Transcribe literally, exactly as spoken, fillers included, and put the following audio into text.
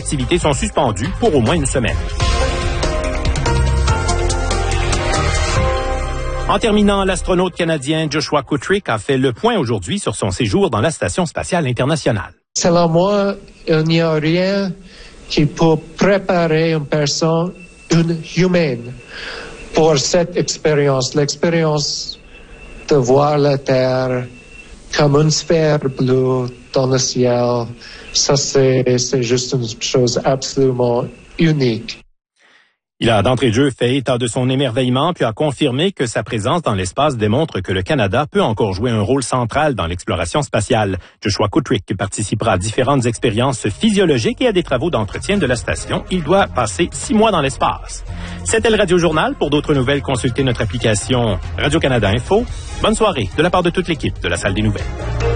activités sont suspendues pour au moins une semaine. En terminant, l'astronaute canadien Joshua Kutrick a fait le point aujourd'hui sur son séjour dans la Station spatiale internationale. Selon moi, il n'y a rien qui peut préparer une personne, une humaine, pour cette expérience. L'expérience de voir la Terre comme une sphère bleue dans le ciel, ça c'est, c'est juste une chose absolument unique. Il a d'entrée de jeu fait état de son émerveillement puis a confirmé que sa présence dans l'espace démontre que le Canada peut encore jouer un rôle central dans l'exploration spatiale. Joshua Kutrick participera à différentes expériences physiologiques et à des travaux d'entretien de la station. Il doit passer six mois dans l'espace. C'était le Radio Journal. Pour d'autres nouvelles, consultez notre application Radio-Canada Info. Bonne soirée de la part de toute l'équipe de la Salle des Nouvelles.